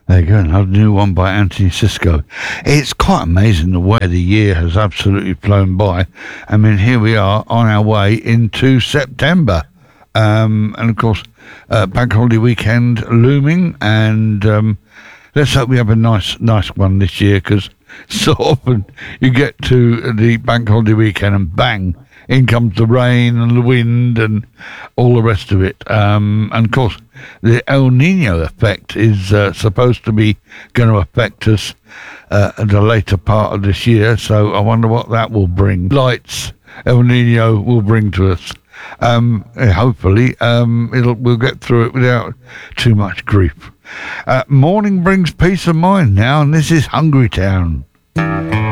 There you go, another new one by Anthony Cisco. It's quite amazing the way the year has absolutely flown by. I mean, here we are on our way into September. And of course, bank holiday weekend looming, and let's hope we have a nice one this year, because so often you get to the bank holiday weekend and bang, in comes the rain and the wind and all the rest of it. And of course, the El Nino effect is supposed to be going to affect us at the later part of this year. So I wonder what that will bring. Lights El Nino will bring to us. Hopefully, we'll get through it without too much grief. Morning brings peace of mind now, and this is Hungry Town.